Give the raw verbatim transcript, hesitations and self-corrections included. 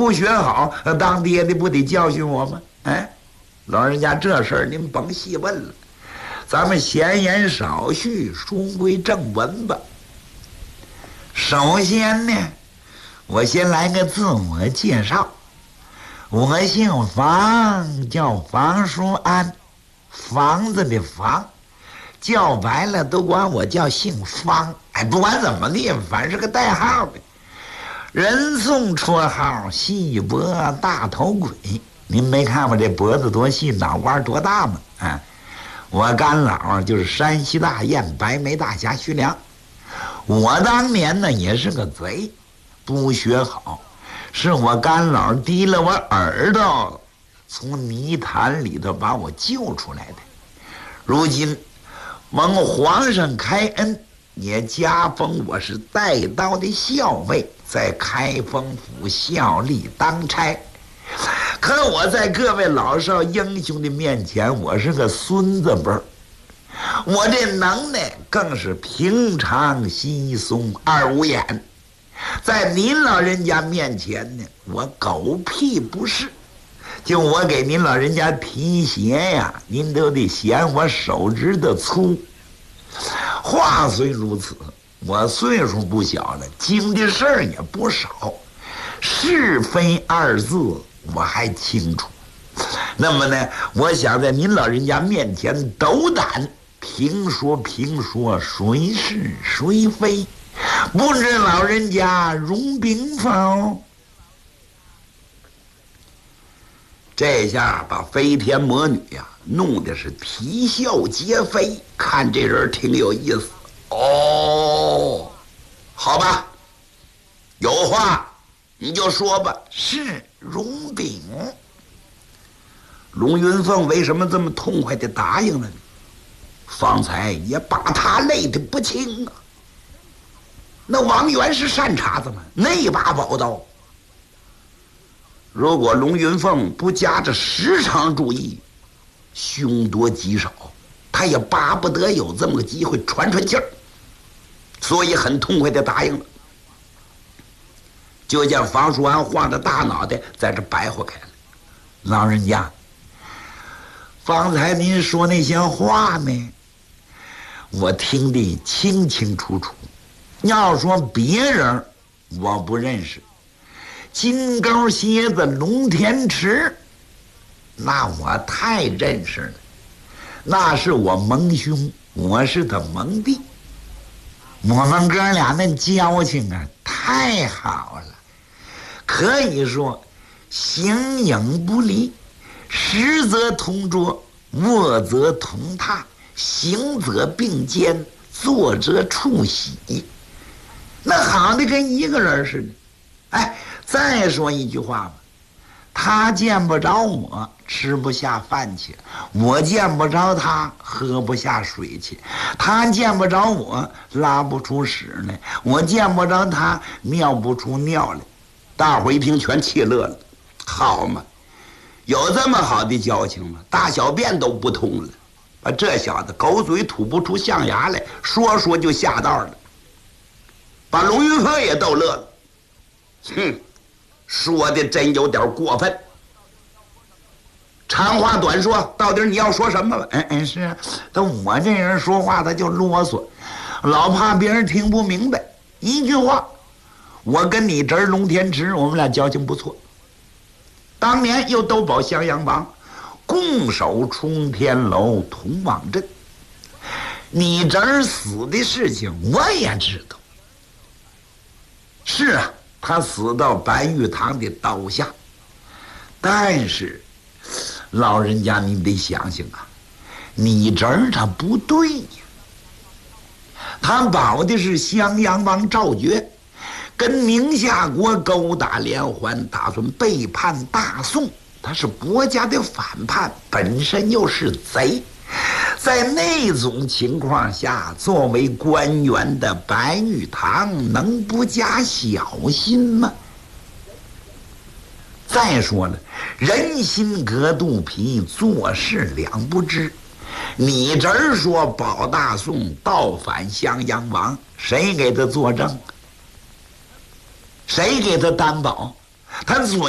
不学好，当爹的不得教训我吗？哎，老人家这事儿您甭细问了，咱们闲言少叙，书归正文吧。首先呢，我先来个自我介绍，我姓房，叫房叔安，房子的房，叫白了都管我叫姓方。哎，不管怎么的，反正是个代号呗。人送绰号细脖大头鬼，您没看我这脖子多细，脑瓜多大吗？啊，我干老就是山西大雁白眉大侠徐良。我当年呢也是个贼，不学好，是我干老提了我耳朵，从泥潭里头把我救出来的。如今蒙皇上开恩，也加封我是带刀的校尉，在开封府效力当差。可我在各位老少英雄的面前，我是个孙子辈儿。我这能耐更是平常稀松二五眼，在您老人家面前呢，我狗屁不是。就我给您老人家提鞋呀，您都得嫌我手指头粗。话虽如此，我岁数不小了，经的事儿也不少，是非二字我还清楚。那么呢，我想在您老人家面前斗胆评说评说谁是谁非，不知老人家容禀否？这下把飞天魔女呀、啊、弄得是啼笑皆非，看这人挺有意思。哦，好吧，有话你就说吧。是容禀。龙云凤为什么这么痛快的答应了呢？方才也把他累得不轻啊。那王元是善茬子吗？那把宝刀，如果龙云凤不夹着时常注意，凶多吉少，他也巴不得有这么个机会喘喘气儿，所以很痛快的答应了。就见房叔安晃着大脑袋在这白活开了。老人家，方才您说那些话呢，我听得清清楚楚。要说别人我不认识，金钩蝎子龙天池那我太认识了，那是我盟兄，我是他盟弟，我们哥俩那交情啊太好了，可以说形影不离，实则同桌，卧则同榻，行则并肩，坐则触膝，那好的跟一个人似的。哎，再说一句话吧，他见不着我吃不下饭去，我见不着他喝不下水去，他见不着我拉不出屎来，我见不着他尿不出尿来。大伙一听全气乐了。好嘛，有这么好的交情吗？大小便都不通了，把这小子狗嘴吐不出象牙来，说说就下道了，把龙云凤也逗乐了。哼，说的真有点过分。长话短说，到底你要说什么吧？嗯嗯，是啊，但我这人说话他就啰嗦，老怕别人听不明白。一句话，我跟你侄儿龙天池，我们俩交情不错，当年又都保襄阳王，共守冲天楼同望镇。你侄儿死的事情我也知道。是啊，他死到白玉堂的刀下，但是老人家你得想想啊，你侄儿他不对呀，他保的是襄阳王赵觉，跟宁夏国勾打连环，打算背叛大宋，他是国家的反叛，本身又是贼。在那种情况下，作为官员的白玉堂能不加小心吗？再说了，人心隔肚皮，做事两不知。你这儿说保大宋，倒反襄阳王，谁给他作证？谁给他担保？他嘴